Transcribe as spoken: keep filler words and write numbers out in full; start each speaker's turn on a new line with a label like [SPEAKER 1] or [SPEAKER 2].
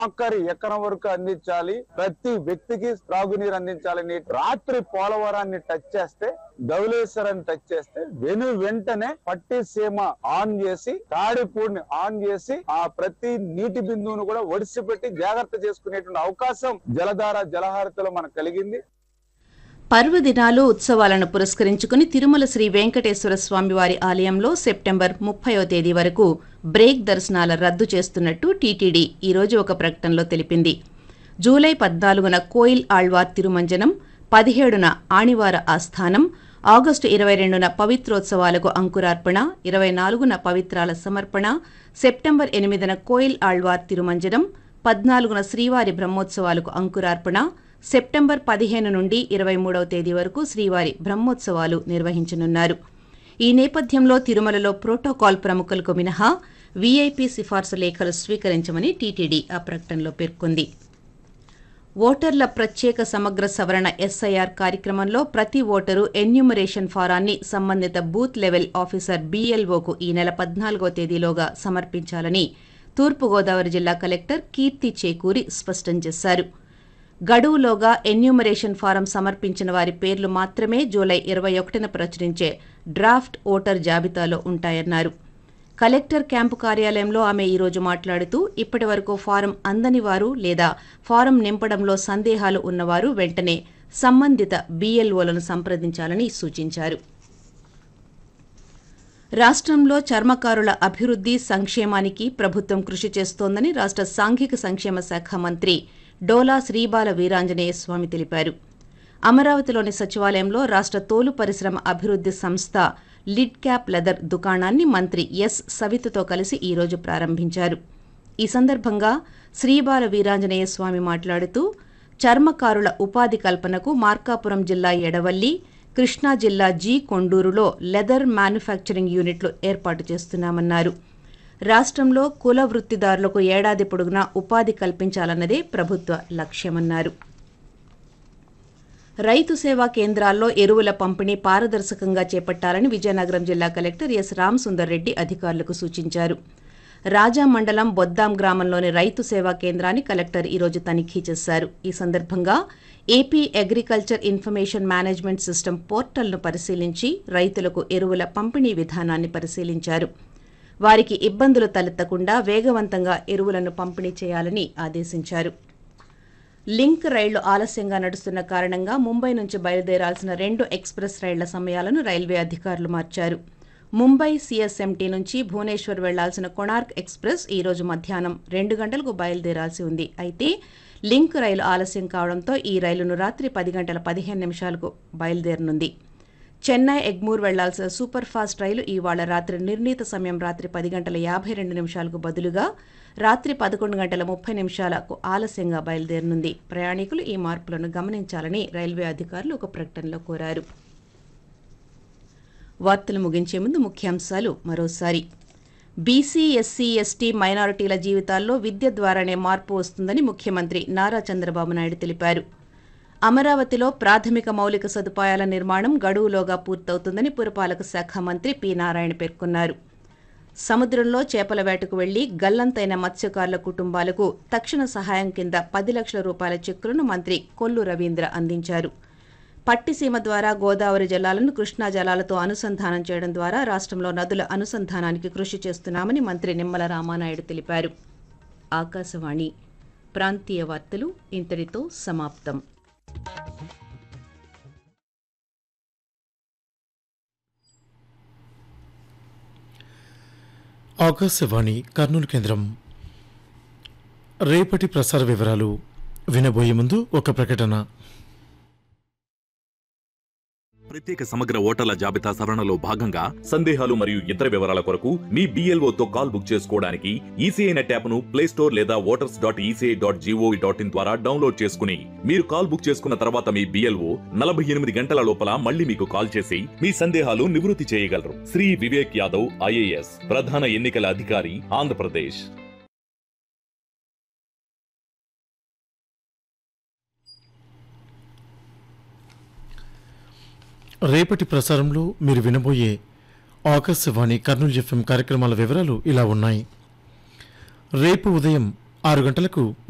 [SPEAKER 1] ఆఖరి ఎకరం వరకు అందించాలి, ప్రతి వ్యక్తికి త్రాగునీరు అందించాలని రాత్రి పోలవరాన్ని టచ్ చేస్తే, ధవళేశ్వరాన్ని టచ్ చేస్తే వెను వెంటనే పట్టిసీమ ఆన్ చేసి తాడిపూడిని ఆన్ చేసి ఆ ప్రతి నీటి బిందువును కూడా ఒడిసిపెట్టి జాగ్రత్త చేసుకునేటువంటి అవకాశం జలధార జలహారతిలో మనకు కలిగింది.
[SPEAKER 2] పర్వదినాలు ఉత్సవాలను పురస్కరించుకుని తిరుమల శ్రీ వెంకటేశ్వర స్వామి వారి ఆలయంలో సెప్టెంబర్ ముప్పైవ తేదీ వరకు బ్రేక్ దర్శనాల రద్దు చేస్తున్నట్టు టీటీడీ ఈరోజు ఒక ప్రకటనలో తెలిపింది. జూలై పద్నాలుగున కోయిల్ ఆళ్వార్ తిరుమంజనం, పదిహేడున ఆణివార ఆస్థానం, ఆగస్టు ఇరవై రెండున పవిత్రోత్సవాలకు అంకురార్పణ, ఇరవై నాలుగున పవిత్రాల సమర్పణ, సెప్టెంబర్ ఎనిమిదిన కోయిల్ ఆళ్వార్ తిరుమంజనం, పద్నాలుగున శ్రీవారి బ్రహ్మోత్సవాలకు అంకురార్పణ, సెప్టెంబర్ పదిహేను నుండి ఇరవై మూడవ తేదీ వరకు శ్రీవారి బ్రహ్మోత్సవాలు నిర్వహించనున్నారు. ఈ నేపథ్యంలో తిరుమలలో ప్రోటోకాల్ ప్రముఖులకు మినహా వీఐపీ సిఫార్సు లేఖలు స్వీకరించమని టీటీడీ ఆ ప్రకటనలో పేర్కొంది. ఓటర్ల ప్రత్యేక సమగ్ర సవరణ ఎస్ఐఆర్ కార్యక్రమంలో ప్రతి ఓటరు ఎన్యూమరేషన్ ఫారాన్ని సంబంధిత బూత్ లెవెల్ ఆఫీసర్ బీఎల్ఓకు ఈ నెల పద్నాలుగవ తేదీలోగా సమర్పించాలని తూర్పుగోదావరి జిల్లా కలెక్టర్ కీర్తి చేకూరి స్పష్టం చేశారు. గడువులోగా ఎన్యూమరేషన్ ఫారం సమర్పించిన వారి పేర్లు మాత్రమే జూలై ఇరవై ఒకటిన ప్రచురించే డ్రాఫ్ట్ ఓటర్ జాబితాలో ఉంటాయన్నారు. కలెక్టర్ క్యాంపు కార్యాలయంలో ఆమె ఈరోజు మాట్లాడుతూ ఇప్పటి వరకు ఫారం అందని వారు లేదా ఫారం నింపడంలో సందేహాలు ఉన్నవారు వెంటనే సంబంధిత బీఎల్ఓలను సంప్రదించాలని సూచించారు. రాష్ట్రంలో చర్మకారుల అభివృద్ధి సంక్షేమానికి ప్రభుత్వం కృషి చేస్తోందని రాష్ట్ర సాంఘిక సంక్షేమ శాఖ మంత్రి డోలా శ్రీబాల వీరాంజనేయ స్వామి తెలిపారు. అమరావతిలోని సచివాలయంలో రాష్ట్ర తోలు పరిశ్రమ అభివృద్ధి సంస్థ లిడ్ క్యాప్ లెదర్ దుకాణాన్ని మంత్రి ఎస్ సవితతో కలిసి ఈరోజు ప్రారంభించారు. ఈ సందర్భంగా శ్రీబాల వీరాంజనేయ స్వామి మాట్లాడుతూ చర్మకారుల ఉపాధి కల్పనకు మార్కాపురం జిల్లా ఎడవల్లి, కృష్ణా జిల్లా జీ కొండూరులో లెదర్ మ్యానుఫ్యాక్చరింగ్ యూనిట్లు ఏర్పాటు చేస్తున్నామన్నారు. రాష్ట్రంలో కుల వృత్తిదారులకు ఏడాది పొడుగునా ఉపాధి కల్పించాలన్నదే ప్రభుత్వ లక్ష్యమన్నారు. రైతు సేవా కేంద్రాల్లో ఎరువుల పంపిణీ పారదర్శకంగా చేపట్టాలని విజయనగరం జిల్లా కలెక్టర్ ఎస్ రామసుందర్ రెడ్డి అధికారులకు సూచించారు. రాజా మండలం బొద్దాం గ్రామంలోని రైతు సేవా కేంద్రాన్ని కలెక్టర్ ఈరోజు తనిఖీ చేశారు. ఈ సందర్భంగా AP agriculture information management system పోర్టల్ను పరిశీలించి రైతులకు ఎరువుల పంపిణీ విధానాన్ని పరిశీలించారు. వారికి ఇబ్బందులు తలెత్తకుండా వేగవంతంగా ఎరువులను పంపిణీ చేయాలని ఆదేశించారు. లింక్ రైళ్లు ఆలస్యంగా నడుస్తున్న కారణంగా ముంబై నుంచి బయలుదేరాల్సిన రెండు ఎక్స్ప్రెస్ రైళ్ల సమయాలను రైల్వే అధికారులు మార్చారు. ముంబై సీఎస్ఎంటీ నుంచి భువనేశ్వర్ వెళ్లాల్సిన కొణార్క్ ఎక్స్ప్రెస్ ఈ రోజు మధ్యాహ్నం రెండు గంటలకు బయలుదేరాల్సి ఉంది. అయితే లింక్ రైలు ఆలస్యం కావడంతో ఈ రైలును రాత్రి పది గంటల పదిహేను నిమిషాలకు బయలుదేరనుంది. చెన్నై ఎగ్మూర్ వెళ్లాల్సిన సూపర్ ఫాస్ట్ రైలు ఇవాళ రాత్రి నిర్ణీత సమయం రాత్రి పది గంటల యాభై రెండు నిమిషాలకు బదులుగా రాత్రి పదకొండు గంటల ముప్పై నిమిషాలకు ఆలస్యంగా బయలుదేరనుంది. ప్రయాణికులు ఈ మార్పులను గమనించాలని రైల్వే అధికారులు ఒక ప్రకటనలో కోరారు. వార్తలు ముగించే ముందు ముఖ్యాంశాలు మరోసారి. బీసీ, ఎస్సీ, ఎస్టీ, మైనారిటీల జీవితాల్లో విద్య ద్వారానే మార్పు వస్తుందని ముఖ్యమంత్రి నారా చంద్రబాబు నాయుడు తెలిపారు. అమరావతిలో ప్రాథమిక మౌలిక సదుపాయాల నిర్మాణం గడువులోగా పూర్తవుతుందని పురపాలక శాఖ మంత్రి పి నారాయణ పేర్కొన్నారు. సముద్రంలో చేపల వేటకు వెళ్లి గల్లంతైన మత్స్యకారుల కుటుంబాలకు తక్షణ సహాయం కింద పది లక్షల రూపాయల చెక్కులను మంత్రి కొల్లు రవీంద్ర అందించారు. పట్టిసీమ ద్వారా గోదావరి జలాలను కృష్ణా జలాలతో అనుసంధానం చేయడం ద్వారా రాష్ట్రంలో నదుల అనుసంధానానికి కృషి చేస్తున్నామని మంత్రి నిమ్మల రామానాయుడు తెలిపారు. ఆకాశవాణి ప్రాంతీయ వార్తలు ఇంతటితో సమాప్తం.
[SPEAKER 3] ఆకాశవాణి కర్నూలు కేంద్రం. రేపటి ప్రసార వివరాలు వినబోయే ముందు ఒక ప్రకటన.
[SPEAKER 4] ప్రత్యేక సమగ్ర ఓటర్ల జాబితా సవరణలో భాగంగా సందేహాలు మరియు ఇతర వివరాల కొరకు మీ బీఎల్ఓతో కాల్ బుక్ చేసుకోవడానికి ఈసీఐ నెట్ యాప్ ను ప్లే స్టోర్ లేదా voters dot ECI dot GOV dot in ద్వారా డౌన్లోడ్ చేసుకుని మీరు కాల్ బుక్ చేసుకున్న తర్వాత మీ బీఎల్ఓ నలభై ఎనిమిది గంటల లోపల మళ్ళీ మీకు కాల్ చేసి మీ సందేహాలు నివృత్తి చేయగలరు. శ్రీ వివేక్ యాదవ్, ఐఏఎస్, ప్రధాన ఎన్నికల అధికారి, ఆంధ్రప్రదేశ్.
[SPEAKER 3] రేపటి ప్రసారంలో మీరు వినబోయే ఆకాశవాణి కర్నూలు ఎఫ్ఎం కార్యక్రమాల వివరాలు ఇలా ఉన్నాయి. రేపు ఉదయం ఆరు గంటలకు